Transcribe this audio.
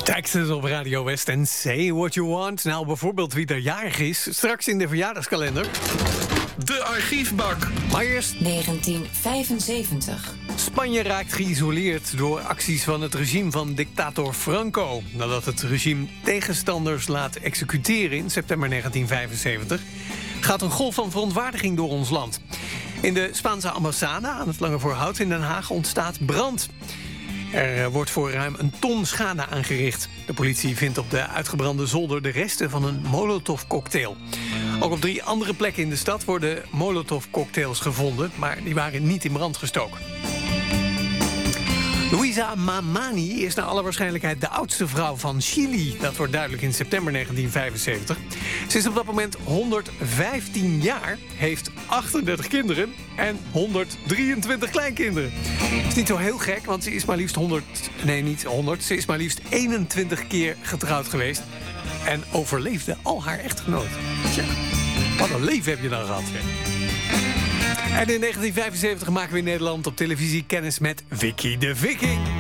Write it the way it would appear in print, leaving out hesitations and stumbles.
Texas op Radio West en Say What You Want. Nou, bijvoorbeeld wie er jarig is, straks in de verjaardagskalender. De archiefbak. Maar eerst 1975. Spanje raakt geïsoleerd door acties van het regime van dictator Franco. Nadat het regime tegenstanders laat executeren in september 1975... gaat een golf van verontwaardiging door ons land. In de Spaanse ambassade aan het Lange Voorhout in Den Haag ontstaat brand. Er wordt voor ruim 1 ton schade aangericht. De politie vindt op de uitgebrande zolder de resten van een molotovcocktail. Ook op 3 andere plekken in de stad worden molotovcocktails gevonden, maar die waren niet in brand gestoken. Luisa Mamani is naar alle waarschijnlijkheid de oudste vrouw van Chili. Dat wordt duidelijk in september 1975. Ze is op dat moment 115 jaar, heeft 38 kinderen en 123 kleinkinderen. Dat is niet zo heel gek, want ze is maar liefst ze is maar liefst 21 keer getrouwd geweest. En overleefde al haar echtgenoot. Tja, wat een leven heb je dan gehad, hè? En in 1975 maken we in Nederland op televisie kennis met Vicky de Viking.